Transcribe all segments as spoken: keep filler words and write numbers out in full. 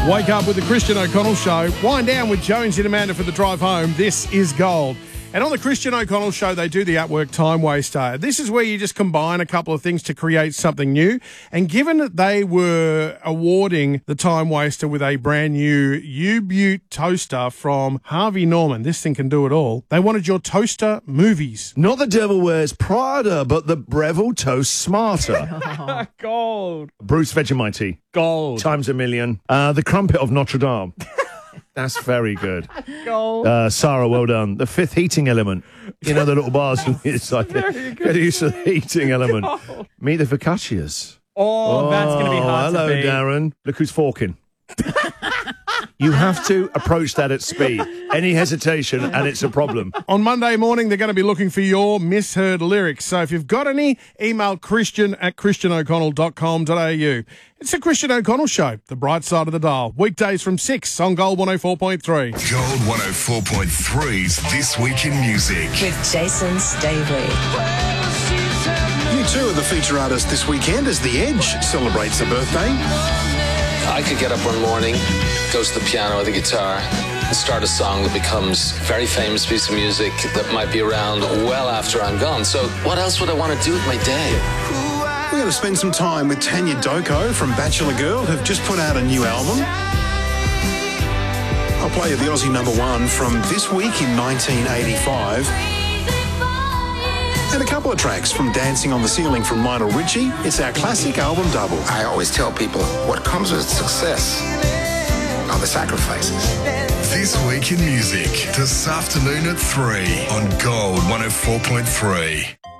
Wake up with the Christian O'Connell Show. Wind down with Jonesy and Amanda for the drive home. This is gold. And on the Christian O'Connell Show, they do the at-work time waster. This is where you just combine a couple of things to create something new. And given that they were awarding the time waster with a brand new U-Butte toaster from Harvey Norman, this thing can do it all, they wanted your toaster movies. Not the Devil Wears Prada, but the Breville Toast Smarter. Gold. Bruce Vegemite. Gold. Times a million. Uh, the Crumpet of Notre Dame. That's very good. Gold. Uh, Sarah, well done. The fifth heating element. You know, the little bars. It's like a, get used to the heating element. Gold. Meet the Focaccias. Oh, that's going to be hard hello, to beat. Darren. Look who's forking. You have to approach that at speed. Any hesitation, and it's a problem. On Monday morning, they're going to be looking for your misheard lyrics. So if you've got any, email Christian at christian o'connell dot com dot a u. It's the Christian O'Connell Show, the bright side of the dial. Weekdays from six on Gold one oh four point three. Gold one oh four point three's This Week in Music. With Jason Stavely. U two are the feature artist this weekend as The Edge celebrates a birthday. I could get up one morning, go to the piano or the guitar, and start a song that becomes a very famous piece of music that might be around well after I'm gone. So what else would I want to do with my day? We're going to spend some time with Tanya Doko from Bachelor Girl, who've just put out a new album. I'll play you the Aussie number one from this week in nineteen eighty-five. And a couple of tracks from Dancing on the Ceiling from Lionel Richie. It's our classic album double. I always tell people what comes with success are the sacrifices. This Week in Music, this afternoon at three on Gold one oh four point three.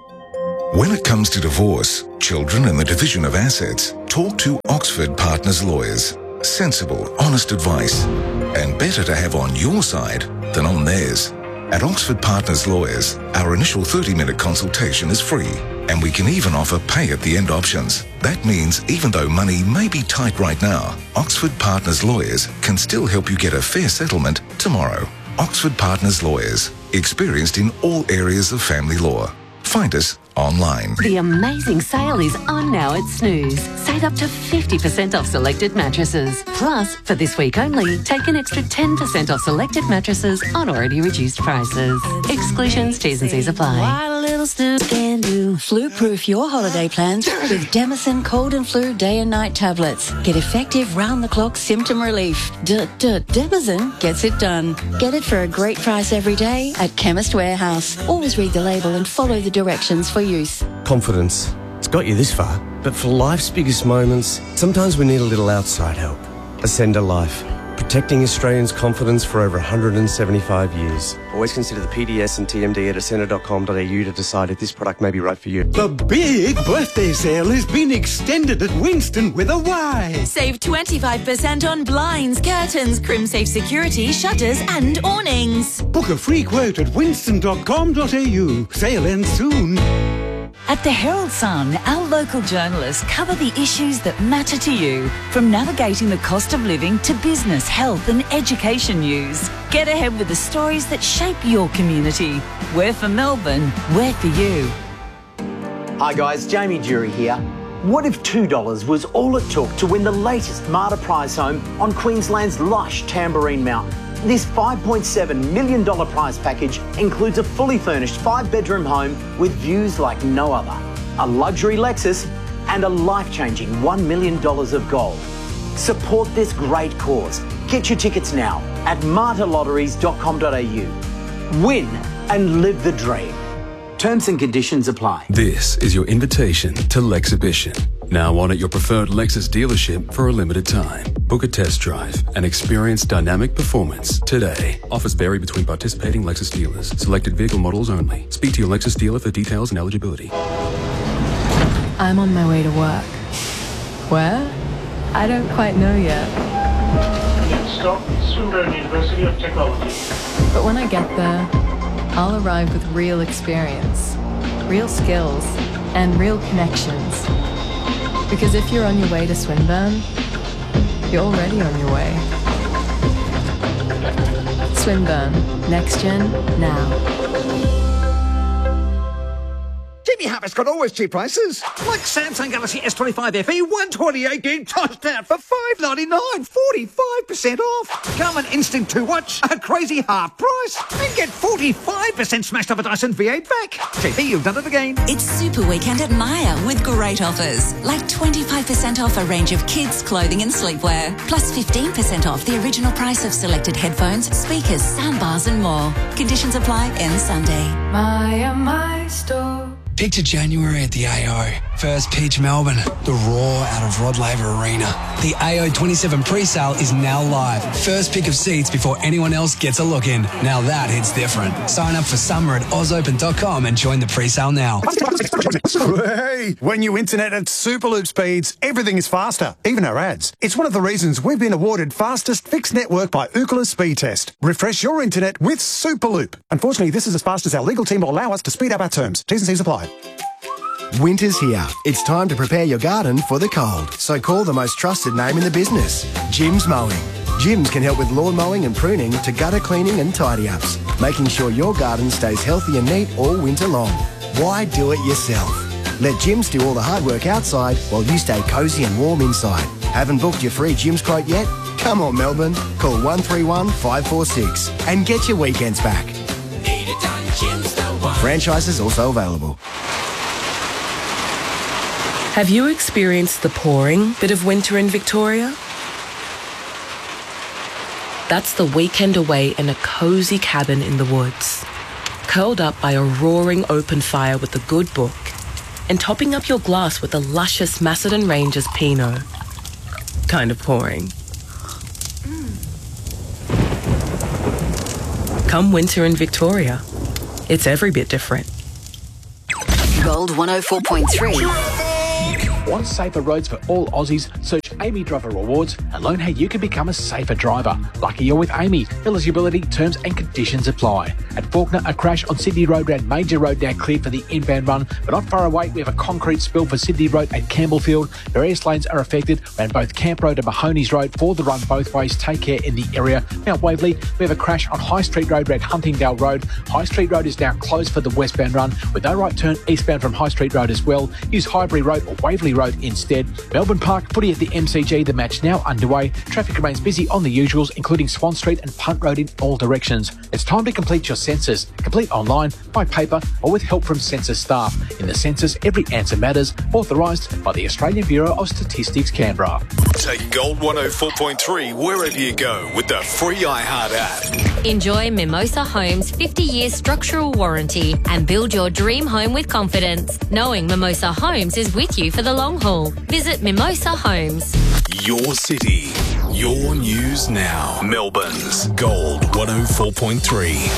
When it comes to divorce, children and the division of assets, talk to Oxford Partners Lawyers. Sensible, honest advice, and better to have on your side than on theirs. At Oxford Partners Lawyers, our initial thirty-minute consultation is free, and we can even offer pay-at-the-end options. That means even though money may be tight right now, Oxford Partners Lawyers can still help you get a fair settlement tomorrow. Oxford Partners Lawyers, experienced in all areas of family law. Find us online. The amazing sale is on now at Snooze. Save up to fifty percent off selected mattresses. Plus, for this week only, take an extra ten percent off selected mattresses on already reduced prices. Exclusions, T's and C's apply. What a little Snooze can do. Flu-proof your holiday plans with Demicin Cold and Flu Day and Night tablets. Get effective round-the-clock symptom relief. D-d- Demicin gets it done. Get it for a great price every day at Chemist Warehouse. Always read the label and follow the directions for use. Confidence. It's got you this far. But for life's biggest moments, sometimes we need a little outside help. Ascender Life. Protecting Australians' confidence for over one hundred seventy-five years. Always consider the P D S and T M D at ascender dot com dot a u to decide if this product may be right for you. The big birthday sale has been extended at Winston with a Y. Save twenty-five percent on blinds, curtains, crim-safe security, shutters and awnings. Book a free quote at winston dot com dot a u. Sale ends soon. At the Herald Sun, our local journalists cover the issues that matter to you, from navigating the cost of living to business, health and education news. Get ahead with the stories that shape your community. We're for Melbourne, we're for you. Hi guys, Jamie Jury here. What if two dollars was all it took to win the latest Marta prize home on Queensland's lush Tamborine Mountain? This five point seven million dollars prize package includes a fully furnished five-bedroom home with views like no other, a luxury Lexus and a life-changing one million dollars of gold. Support this great cause. Get your tickets now at marta lotteries dot com dot a u. Win and live the dream. Terms and conditions apply. This is your invitation to Lexhibition. Now on at your preferred Lexus dealership for a limited time. Book a test drive and experience dynamic performance today. Offers vary between participating Lexus dealers. Selected vehicle models only. Speak to your Lexus dealer for details and eligibility. I'm on my way to work. Where? I don't quite know yet. Next stop, Swinburne University of Technology. But when I get there, I'll arrive with real experience, real skills, and real connections. Because if you're on your way to Swinburne, you're already on your way. Swinburne, next gen, now. Jimmy Harvest's got always cheap prices. Like Samsung Galaxy S twenty-five F E, one twenty-eight gig tossed out for five ninety-nine, forty-five percent off. Garmin Instinct two Watch, a crazy half price. And get forty-five percent smashed up a Dyson V eight back. J P, you've done it again. It's Super Weekend at Myer with great offers, like twenty-five percent off a range of kids' clothing and sleepwear, plus fifteen percent off the original price of selected headphones, speakers, soundbars and more. Conditions apply end Sunday. Myer, my store. Picture January at the A O. First pitch Melbourne, the roar out of Rod Laver Arena. The A O twenty-seven pre-sale is now live. First pick of seats before anyone else gets a look in. Now that hits different. Sign up for summer at oz open dot com and join the pre-sale now. Hey, when you internet at Superloop speeds, everything is faster, even our ads. It's one of the reasons we've been awarded fastest fixed network by Ookla Speed Test. Refresh your internet with Superloop. Unfortunately, this is as fast as our legal team will allow us to speed up our terms. T's and C's apply. Winter's here. It's time to prepare your garden for the cold. So call the most trusted name in the business, Jim's Mowing. Jim's can help with lawn mowing and pruning to gutter cleaning and tidy-ups, making sure your garden stays healthy and neat all winter long. Why do it yourself? Let Jim's do all the hard work outside while you stay cosy and warm inside. Haven't booked your free Jim's quote yet? Come on, Melbourne. Call one three one, five four six and get your weekends back. Need it done, Jim's the one. Franchises also available. Have you experienced the pouring bit of winter in Victoria? That's the weekend away in a cosy cabin in the woods, curled up by a roaring open fire with a good book, and topping up your glass with a luscious Macedon Rangers Pinot. Kind of pouring. Come winter in Victoria, it's every bit different. Gold one oh four point three. Want safer roads for all Aussies? Search Amy Driver Rewards and learn how you can become a safer driver. Lucky you're with Amy. Eligibility, terms and conditions apply. At Faulkner, a crash on Sydney Road ran Major Road now cleared for the inbound run, but not far away we have a concrete spill for Sydney Road at Campbellfield. Various lanes are affected. Ran both Camp Road and Mahoney's Road for the run both ways. Take care in the area. Mount Waverley, we have a crash on High Street Road at Huntingdale Road. High Street Road is now closed for the westbound run with no right turn eastbound from High Street Road as well. Use Highbury Road or Waverley Road instead. Melbourne Park, footy at the M C G, the match now underway. Traffic remains busy on the usuals, including Swan Street and Punt Road in all directions. It's time to complete your census. Complete online, by paper, or with help from census staff. In the census, every answer matters. Authorised by the Australian Bureau of Statistics, Canberra. Take Gold one oh four point three wherever you go with the free iHeart app. Enjoy Mimosa Homes' fifty-year structural warranty and build your dream home with confidence, knowing Mimosa Homes is with you for the long haul. Visit Mimosa Homes. Your city, your news now. Melbourne's Gold one oh four point three.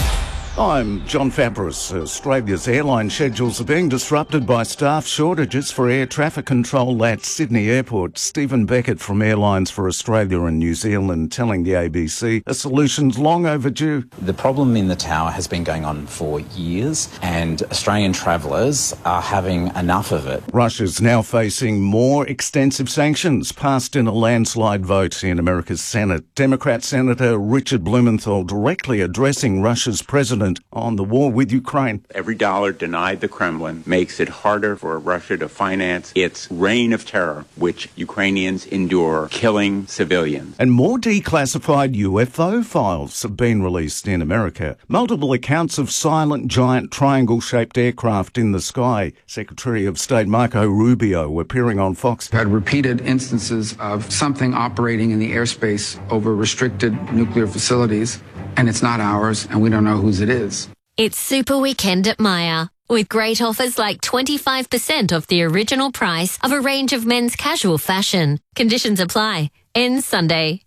I'm John Fabris. Australia's airline schedules are being disrupted by staff shortages for air traffic control at Sydney Airport. Stephen Beckett from Airlines for Australia and New Zealand telling the A B C a solution's long overdue. The problem in the tower has been going on for years and Australian travellers are having enough of it. Russia's now facing more extensive sanctions passed in a landslide vote in America's Senate. Democrat Senator Richard Blumenthal directly addressing Russia's president on the war with Ukraine. Every dollar denied the Kremlin makes it harder for Russia to finance its reign of terror, which Ukrainians endure, killing civilians. And more declassified U F O files have been released in America. Multiple accounts of silent giant triangle-shaped aircraft in the sky. Secretary of State Marco Rubio appearing on Fox. Had repeated instances of something operating in the airspace over restricted nuclear facilities, and it's not ours, and we don't know whose it is. It's Super Weekend at Myer, with great offers like twenty-five percent off the original price of a range of men's casual fashion. Conditions apply. Ends Sunday.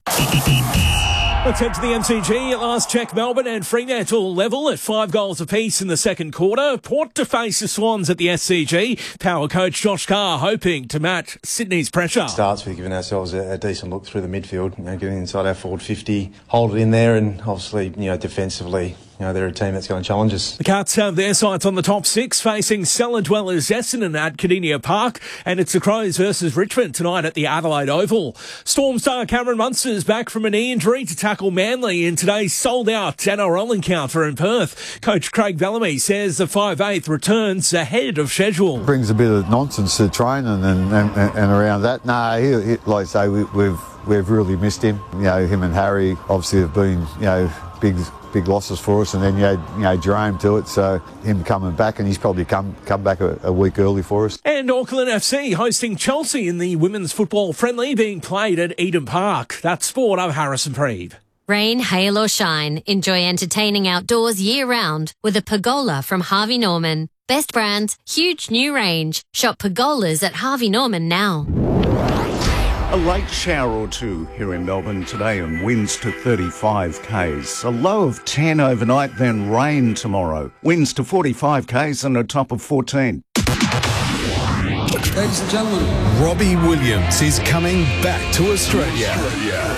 Let's head to the M C G. At last check, Melbourne and Fremantle level at five goals apiece in the second quarter. Port to face the Swans at the S C G. Power coach Josh Carr hoping to match Sydney's pressure. Starts with giving ourselves a, a decent look through the midfield, you know, getting inside our forward fifty, hold it in there, and obviously, you know, defensively, you know, they're a team that's going to challenge us. The Cats have their sights on the top six, facing cellar dwellers Essendon at Cardinia Park, and it's the Crows versus Richmond tonight at the Adelaide Oval. Storm star Cameron Munster's back from a knee injury to tackle Manly in today's sold-out N R L encounter in Perth. Coach Craig Bellamy says the five eighth returns ahead of schedule. Brings a bit of nonsense to training and, and, and around that. No, he, he, like I say, we, we've we've really missed him. You know, him and Harry obviously have been, you know, big big losses for us, and then you had, you know, Jerome to it, so him coming back, and he's probably come come back a, a week early for us. And Auckland F C hosting Chelsea in the women's football friendly being played at Eden Park. That's sport. I'm Harrison Preeve. Rain, hail or shine, enjoy entertaining outdoors year-round with a pergola from Harvey Norman. Best brands, huge new range. Shop pergolas at Harvey Norman now. A late shower or two here in Melbourne today and winds to thirty-five kays. A low of ten overnight, then rain tomorrow. Winds to forty-five kays and a top of fourteen. Ladies and gentlemen, Robbie Williams is coming back to Australia. Australia.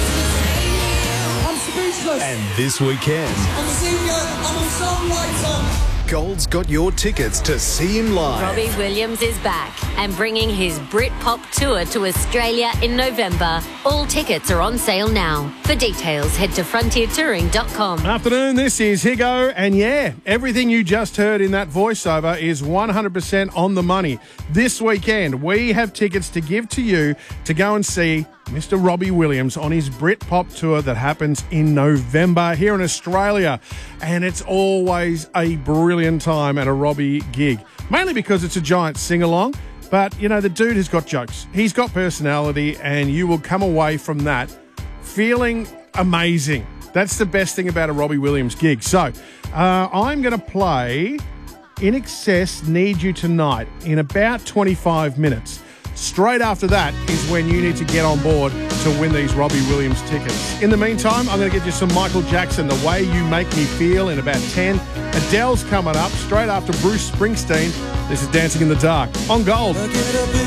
I'm speechless. And this weekend, I'm a singer, I'm a songwriter. Gold's got your tickets to see him live. Robbie Williams is back and bringing his Britpop tour to Australia in November. All tickets are on sale now. For details, head to frontier touring dot com. Afternoon, this is Higo, and yeah, everything you just heard in that voiceover is one hundred percent on the money. This weekend, we have tickets to give to you to go and see Mister Robbie Williams on his Britpop tour that happens in November here in Australia. And it's always a brilliant time at a Robbie gig, mainly because it's a giant sing-along. But, you know, the dude has got jokes. He's got personality, and you will come away from that feeling amazing. That's the best thing about a Robbie Williams gig. So uh, I'm going to play In Excess Need You Tonight in about twenty-five minutes. Straight after that is when you need to get on board to win these Robbie Williams tickets. In the meantime, I'm going to get you some Michael Jackson, The Way You Make Me Feel, in about ten. Adele's coming up straight after Bruce Springsteen. This is Dancing in the Dark on Gold.